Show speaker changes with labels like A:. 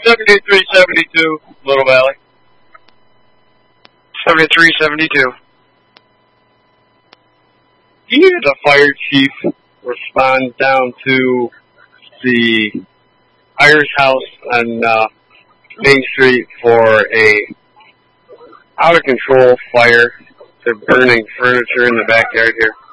A: 7372, Little Valley.
B: 7372.
A: He had the fire chief respond down to the Irish House on Main Street for a out of control fire. They're burning furniture in the backyard here.